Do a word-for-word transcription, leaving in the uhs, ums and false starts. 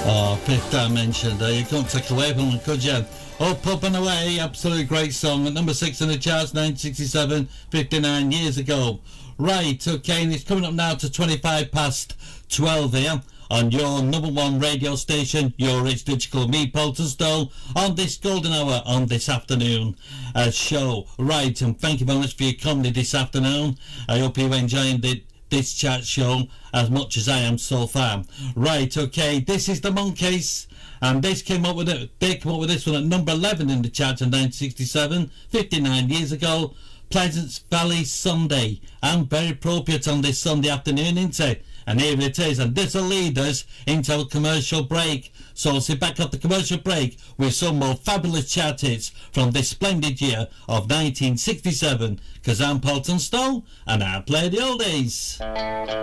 Oh, Fifth Dimension there. You couldn't take away from them, could you? Up, Up and Away, absolutely great song. At number six in the charts, nineteen sixty-seven, fifty-nine years ago. Right, okay, and it's coming up now to twenty-five past twelve here on your number one radio station, your It's Digital, me, Polterstone, on this golden hour, on this afternoon uh, show. Right, and thank you very much for your company this afternoon. I hope you're enjoying the this chat show as much as I am so far. Right, okay, this is the Monkees, and they came up with it. They came up with this one at number eleven in the chart in nineteen sixty-seven, fifty-nine years ago. Pleasant Valley Sunday, and very appropriate on this Sunday afternoon, isn't it? And here it is, and this will lead us into a commercial break. So sit back at the commercial break with some more fabulous chart hits from this splendid year of nineteen sixty-seven. Because I'm Polton Stone, and I play the oldies.